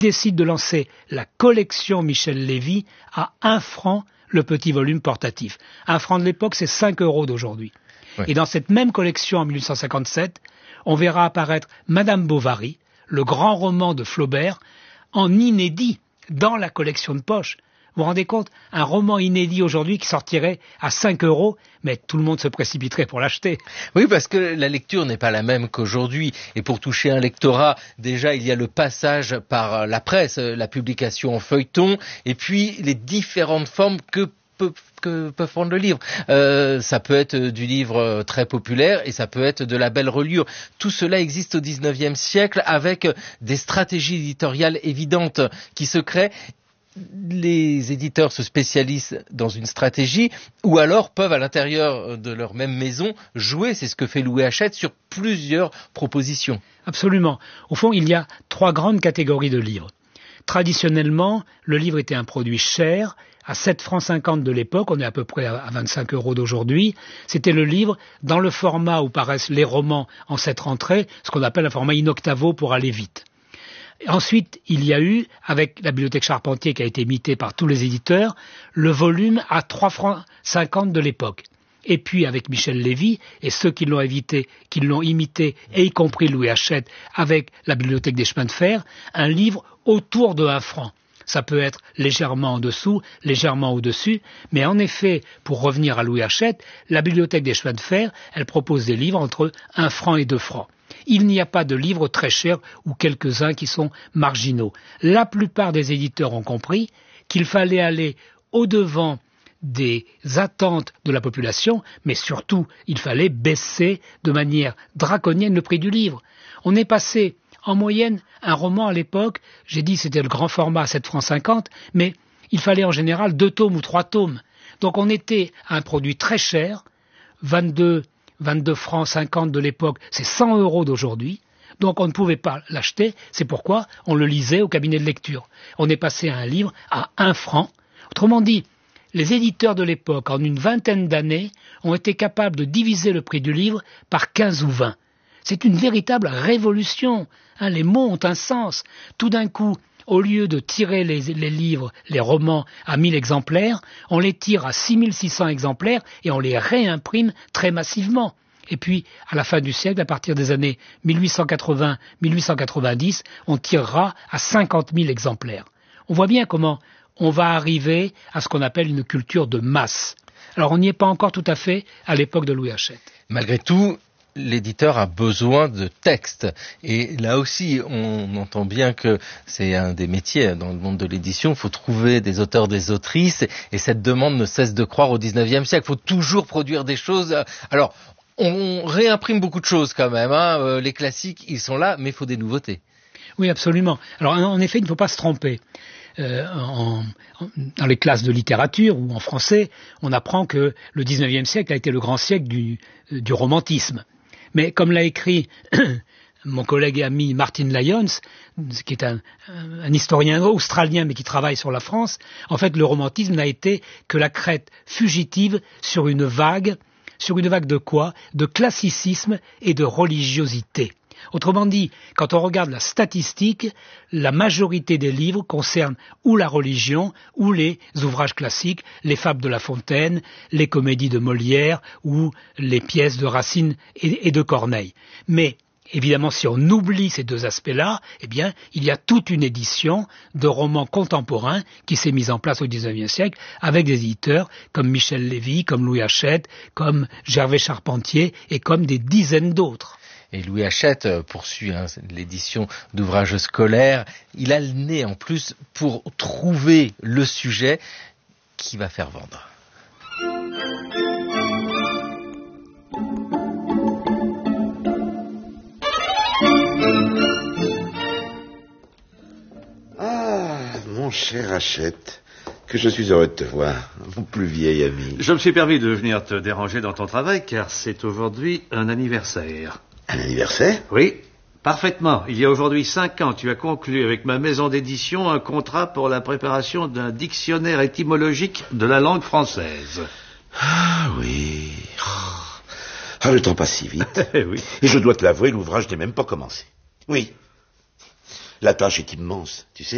décide de lancer la collection Michel Lévy à 1 franc le petit volume portatif. 1 franc de l'époque, c'est 5 € d'aujourd'hui. Oui. Et dans cette même collection, en 1857, on verra apparaître Madame Bovary, le grand roman de Flaubert, en inédit dans la collection de poche. Vous vous rendez compte, un roman inédit aujourd'hui qui sortirait à 5 €, mais tout le monde se précipiterait pour l'acheter. Oui, parce que la lecture n'est pas la même qu'aujourd'hui. Et pour toucher un lectorat, déjà, il y a le passage par la presse, la publication en feuilleton, et puis les différentes formes que peut prendre le livre. Ça peut être du livre très populaire et ça peut être de la belle reliure. Tout cela existe au XIXe siècle avec des stratégies éditoriales évidentes qui se créent. Les éditeurs se spécialisent dans une stratégie ou alors peuvent à l'intérieur de leur même maison jouer, c'est ce que fait Louis Hachette, sur plusieurs propositions. Absolument. Au fond, il y a 3 grandes catégories de livres. Traditionnellement, le livre était un produit cher, à 7 francs 50 de l'époque, on est à peu près à 25 € d'aujourd'hui. C'était le livre dans le format où paraissent les romans en 7 rentrées, ce qu'on appelle un format in octavo pour aller vite. Ensuite, il y a eu, avec la bibliothèque Charpentier qui a été imitée par tous les éditeurs, le volume à 3 francs 50 de l'époque. Et puis avec Michel Lévy et ceux qui l'ont imité, et y compris Louis Hachette, avec la bibliothèque des chemins de fer, un livre autour de 1 franc. Ça peut être légèrement en dessous, légèrement au-dessus, mais en effet, pour revenir à Louis Hachette, la bibliothèque des chemins de fer, elle propose des livres entre 1 franc et 2 francs. Il n'y a pas de livres très chers ou quelques-uns qui sont marginaux. La plupart des éditeurs ont compris qu'il fallait aller au-devant des attentes de la population, mais surtout, il fallait baisser de manière draconienne le prix du livre. On est passé, en moyenne, un roman à l'époque, j'ai dit c'était le grand format à 7 francs 50, mais il fallait en général 2 tomes ou 3 tomes. Donc on était à un produit très cher, 22 francs 50 de l'époque, c'est 100 € d'aujourd'hui. Donc on ne pouvait pas l'acheter, c'est pourquoi on le lisait au cabinet de lecture. On est passé à un livre à 1 franc. Autrement dit, les éditeurs de l'époque, en une vingtaine d'années, ont été capables de diviser le prix du livre par 15 ou 20. C'est une véritable révolution. Les mots ont un sens. Tout d'un coup, au lieu de tirer les livres, les romans à 1000 exemplaires, on les tire à 6600 exemplaires et on les réimprime très massivement. Et puis, à la fin du siècle, à partir des années 1880-1890, on tirera à 50 000 exemplaires. On voit bien comment on va arriver à ce qu'on appelle une culture de masse. Alors, on n'y est pas encore tout à fait à l'époque de Louis Hachette. Malgré tout, l'éditeur a besoin de texte. Et là aussi, on entend bien que c'est un des métiers dans le monde de l'édition. Il faut trouver des auteurs, des autrices. Et cette demande ne cesse de croître au XIXe siècle. Il faut toujours produire des choses. Alors, on réimprime beaucoup de choses quand même. Les classiques, ils sont là, mais il faut des nouveautés. Oui, absolument. Alors, en effet, il ne faut pas se tromper. Dans les classes de littérature ou en français, on apprend que le XIXe siècle a été le grand siècle du romantisme. Mais comme l'a écrit mon collègue et ami Martin Lyons, qui est un historien australien mais qui travaille sur la France, en fait le romantisme n'a été que la crête fugitive sur une vague de quoi? De classicisme et de religiosité. Autrement dit, quand on regarde la statistique, la majorité des livres concernent ou la religion, ou les ouvrages classiques, les fables de La Fontaine, les comédies de Molière, ou les pièces de Racine et de Corneille. Mais, évidemment, si on oublie ces 2 aspects-là, eh bien, il y a toute une édition de romans contemporains qui s'est mise en place au XIXe siècle avec des éditeurs comme Michel Lévy, comme Louis Hachette, comme Gervais Charpentier et comme des dizaines d'autres. Et Louis Hachette poursuit l'édition d'ouvrages scolaires. Il a le nez en plus pour trouver le sujet qui va faire vendre. Ah, mon cher Hachette, que je suis heureux de te voir, mon plus vieil ami. Je me suis permis de venir te déranger dans ton travail car c'est aujourd'hui un anniversaire. Un anniversaire? Oui, parfaitement. Il y a aujourd'hui 5 ans, tu as conclu avec ma maison d'édition un contrat pour la préparation d'un dictionnaire étymologique de la langue française. Ah oui. Ah, le temps passe si vite. Oui. Et je dois te l'avouer, l'ouvrage n'est même pas commencé. Oui. La tâche est immense, tu sais.